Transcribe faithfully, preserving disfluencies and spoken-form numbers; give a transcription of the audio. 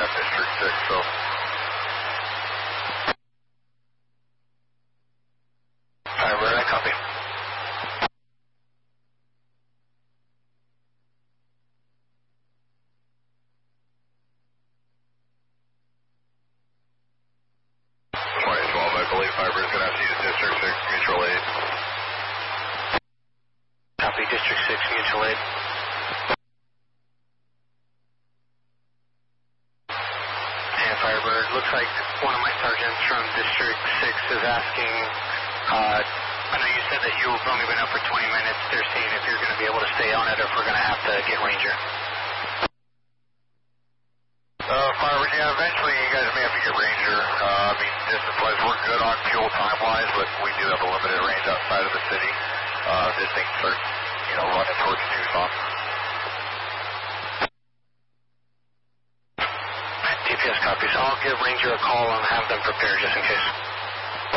got District six, so. Firebird, I copy. twenty twelve, I believe Firebird's going to have to use District six mutual aid. Copy, District six mutual aid. And Firebird, looks like one of my sergeants from District six is asking, uh, I know you said that you've only been up for twenty minutes. They're seeing if you're going to be able to stay on it or if we're going to have to get Ranger. Uh, Firebird, yeah, eventually you guys may have to get Ranger. Uh, I mean, distance-wise, we're good on fuel time-wise, but we do have a limited range outside of the city. Uh, this thing starts, you know, running towards Tucson. T P S copies. I'll give Ranger a call and have them prepared just in case.